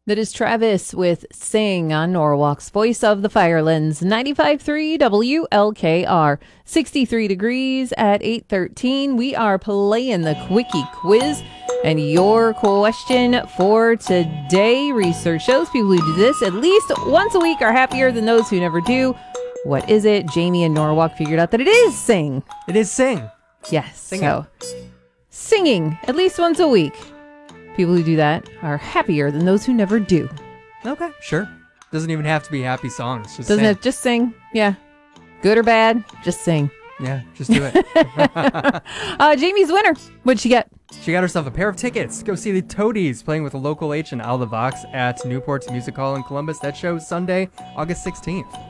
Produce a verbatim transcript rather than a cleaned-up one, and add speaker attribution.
Speaker 1: That is Travis with Sing on Norwalk's Voice of the Firelands, ninety-five point three W L K R. sixty-three degrees at eight thirteen. We are playing the Quickie Quiz. And your question for today, research shows people who do this at least once a week are happier than those who never do. What is it? Jamie and Norwalk figured out that it is Sing.
Speaker 2: It is Sing.
Speaker 1: Yes.
Speaker 2: Sing
Speaker 1: so, singing at least once a week. People who do that are happier than those who never do.
Speaker 2: Okay, sure. Doesn't even have to be happy songs. Just
Speaker 1: Doesn't
Speaker 2: sing.
Speaker 1: it? Just sing. Yeah. Good or bad, just sing.
Speaker 2: Yeah, just do it.
Speaker 1: uh, Jamie's winner. What'd she get?
Speaker 2: She got herself a pair of tickets. Go see the Toadies playing with the Local H and Al the Vox at Newport's Music Hall in Columbus. That show is Sunday, August sixteenth.